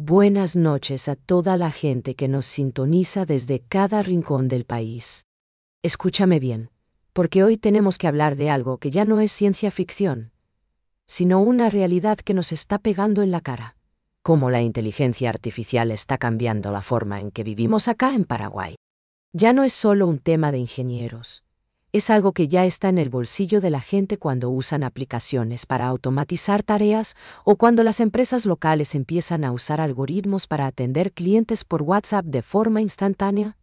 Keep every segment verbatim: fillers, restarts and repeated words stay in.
Buenas noches a toda la gente que nos sintoniza desde cada rincón del país. Escúchame bien, porque hoy tenemos que hablar de algo que ya no es ciencia ficción, sino una realidad que nos está pegando en la cara. Cómo la inteligencia artificial está cambiando la forma en que vivimos acá en Paraguay. Ya no es solo un tema de ingenieros. Es algo que ya está en el bolsillo de la gente cuando usan aplicaciones para automatizar tareas o cuando las empresas locales empiezan a usar algoritmos para atender clientes por WhatsApp de forma instantánea.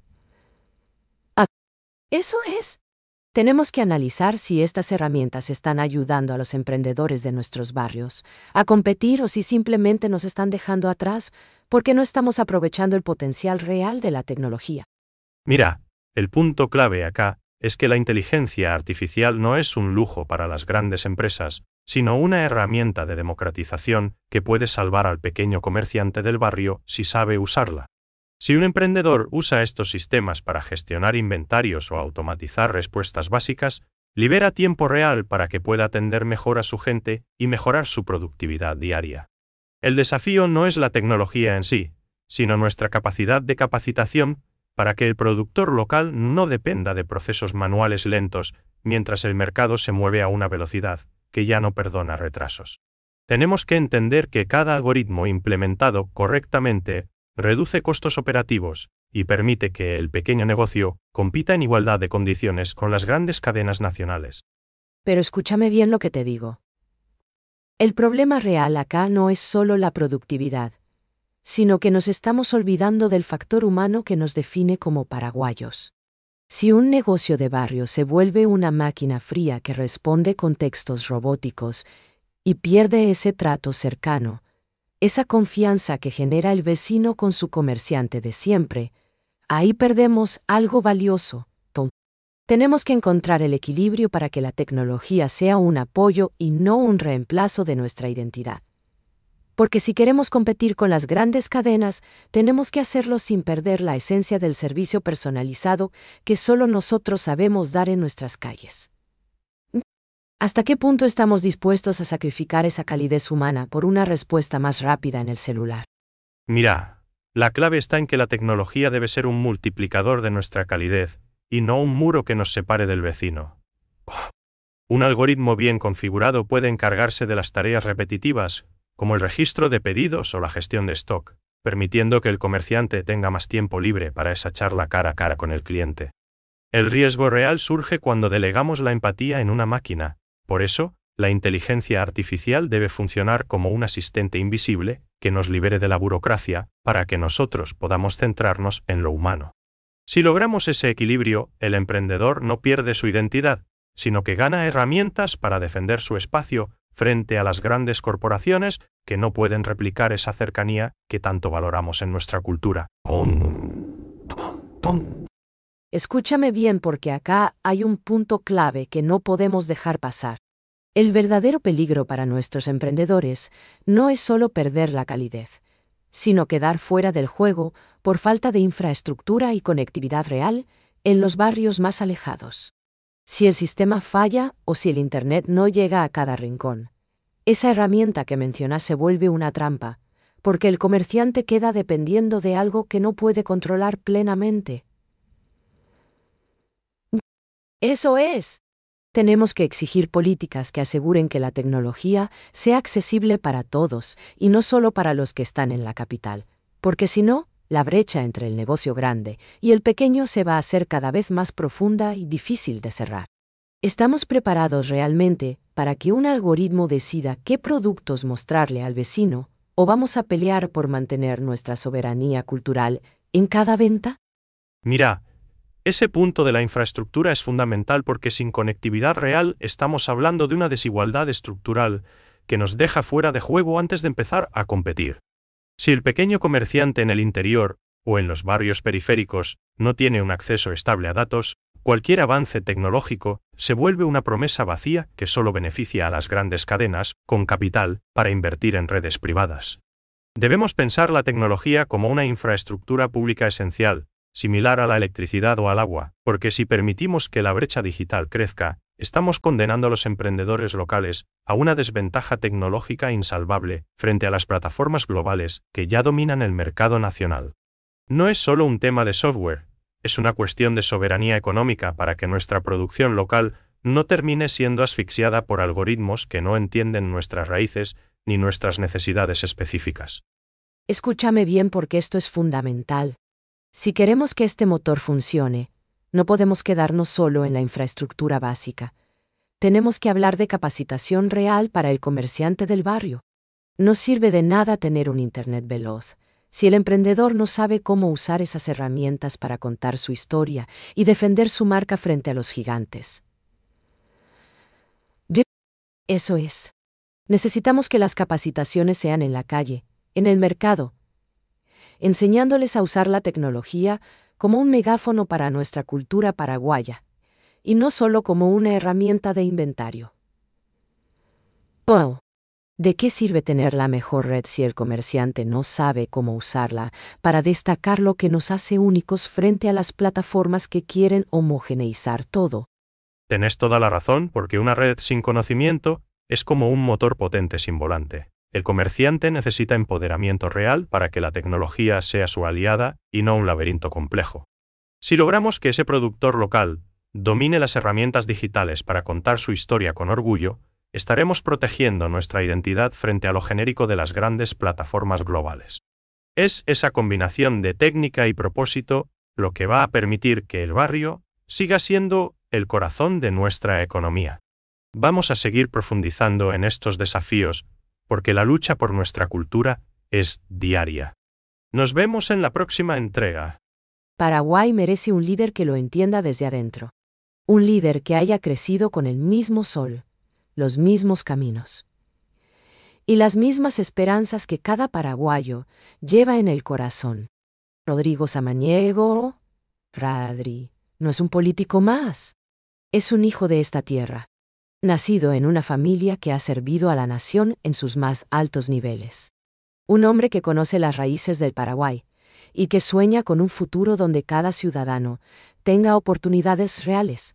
Ah, eso es. Tenemos que analizar si estas herramientas están ayudando a los emprendedores de nuestros barrios a competir o si simplemente nos están dejando atrás porque no estamos aprovechando el potencial real de la tecnología. Mira, el punto clave acá es que la inteligencia artificial no es un lujo para las grandes empresas, sino una herramienta de democratización que puede salvar al pequeño comerciante del barrio si sabe usarla. Si un emprendedor usa estos sistemas para gestionar inventarios o automatizar respuestas básicas, libera tiempo real para que pueda atender mejor a su gente y mejorar su productividad diaria. El desafío no es la tecnología en sí, sino nuestra capacidad de capacitación para que el productor local no dependa de procesos manuales lentos mientras el mercado se mueve a una velocidad que ya no perdona retrasos. Tenemos que entender que cada algoritmo implementado correctamente reduce costos operativos y permite que el pequeño negocio compita en igualdad de condiciones con las grandes cadenas nacionales. Pero escúchame bien lo que te digo. El problema real acá no es solo la productividad, sino que nos estamos olvidando del factor humano que nos define como paraguayos. Si un negocio de barrio se vuelve una máquina fría que responde con textos robóticos y pierde ese trato cercano, esa confianza que genera el vecino con su comerciante de siempre, ahí perdemos algo valioso. Tenemos que encontrar el equilibrio para que la tecnología sea un apoyo y no un reemplazo de nuestra identidad. Porque si queremos competir con las grandes cadenas, tenemos que hacerlo sin perder la esencia del servicio personalizado que solo nosotros sabemos dar en nuestras calles. ¿Hasta qué punto estamos dispuestos a sacrificar esa calidez humana por una respuesta más rápida en el celular? Mira, la clave está en que la tecnología debe ser un multiplicador de nuestra calidez y no un muro que nos separe del vecino. Un algoritmo bien configurado puede encargarse de las tareas repetitivas, como el registro de pedidos o la gestión de stock, permitiendo que el comerciante tenga más tiempo libre para esa charla cara a cara con el cliente. El riesgo real surge cuando delegamos la empatía en una máquina. Por eso, la inteligencia artificial debe funcionar como un asistente invisible que nos libere de la burocracia para que nosotros podamos centrarnos en lo humano. Si logramos ese equilibrio, el emprendedor no pierde su identidad, sino que gana herramientas para defender su espacio frente a las grandes corporaciones que no pueden replicar esa cercanía que tanto valoramos en nuestra cultura. Escúchame bien porque acá hay un punto clave que no podemos dejar pasar. El verdadero peligro para nuestros emprendedores no es solo perder la calidez, sino quedar fuera del juego por falta de infraestructura y conectividad real en los barrios más alejados. Si el sistema falla o si el Internet no llega a cada rincón, esa herramienta que mencionas se vuelve una trampa, porque el comerciante queda dependiendo de algo que no puede controlar plenamente. Eso es. Tenemos que exigir políticas que aseguren que la tecnología sea accesible para todos y no solo para los que están en la capital, porque si no, la brecha entre el negocio grande y el pequeño se va a hacer cada vez más profunda y difícil de cerrar. ¿Estamos preparados realmente para que un algoritmo decida qué productos mostrarle al vecino o vamos a pelear por mantener nuestra soberanía cultural en cada venta? Mira, ese punto de la infraestructura es fundamental porque sin conectividad real estamos hablando de una desigualdad estructural que nos deja fuera de juego antes de empezar a competir. Si el pequeño comerciante en el interior o en los barrios periféricos no tiene un acceso estable a datos, cualquier avance tecnológico se vuelve una promesa vacía que solo beneficia a las grandes cadenas con capital para invertir en redes privadas. Debemos pensar la tecnología como una infraestructura pública esencial, similar a la electricidad o al agua, porque si permitimos que la brecha digital crezca, estamos condenando a los emprendedores locales a una desventaja tecnológica insalvable frente a las plataformas globales que ya dominan el mercado nacional. No es solo un tema de software, es una cuestión de soberanía económica para que nuestra producción local no termine siendo asfixiada por algoritmos que no entienden nuestras raíces ni nuestras necesidades específicas. Escúchame bien porque esto es fundamental. Si queremos que este motor funcione, no podemos quedarnos solo en la infraestructura básica. Tenemos que hablar de capacitación real para el comerciante del barrio. No sirve de nada tener un Internet veloz si el emprendedor no sabe cómo usar esas herramientas para contar su historia y defender su marca frente a los gigantes. Eso es. Necesitamos que las capacitaciones sean en la calle, en el mercado, enseñándoles a usar la tecnología como un megáfono para nuestra cultura paraguaya, y no solo como una herramienta de inventario. Oh, ¿de qué sirve tener la mejor red si el comerciante no sabe cómo usarla para destacar lo que nos hace únicos frente a las plataformas que quieren homogeneizar todo? Tenés toda la razón, porque una red sin conocimiento es como un motor potente sin volante. El comerciante necesita empoderamiento real para que la tecnología sea su aliada y no un laberinto complejo. Si logramos que ese productor local domine las herramientas digitales para contar su historia con orgullo, estaremos protegiendo nuestra identidad frente a lo genérico de las grandes plataformas globales. Es esa combinación de técnica y propósito lo que va a permitir que el barrio siga siendo el corazón de nuestra economía. Vamos a seguir profundizando en estos desafíos, porque la lucha por nuestra cultura es diaria. Nos vemos en la próxima entrega. Paraguay merece un líder que lo entienda desde adentro. Un líder que haya crecido con el mismo sol, los mismos caminos y las mismas esperanzas que cada paraguayo lleva en el corazón. Rodrigo Samaniego, Radri, no es un político más. Es un hijo de esta tierra, nacido en una familia que ha servido a la nación en sus más altos niveles. Un hombre que conoce las raíces del Paraguay y que sueña con un futuro donde cada ciudadano tenga oportunidades reales.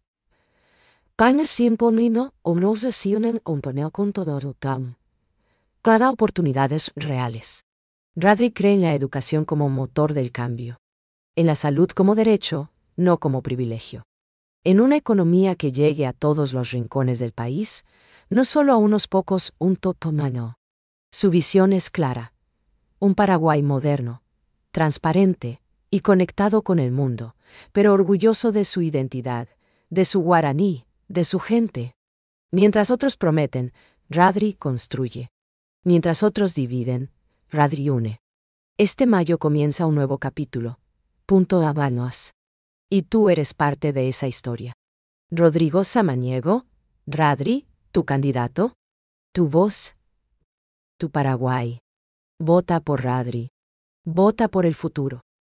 Cada oportunidades reales. Radri cree en la educación como motor del cambio. En la salud como derecho, no como privilegio. En una economía que llegue a todos los rincones del país, no solo a unos pocos, un totomano. Su visión es clara. Un Paraguay moderno, transparente y conectado con el mundo, pero orgulloso de su identidad, de su guaraní, de su gente. Mientras otros prometen, Radri construye. Mientras otros dividen, Radri une. Este mayo comienza un nuevo capítulo. Punto Habanos. Y tú eres parte de esa historia. Rodrigo Samaniego, Radri, tu candidato, tu voz, tu Paraguay. Vota por Radri. Vota por el futuro.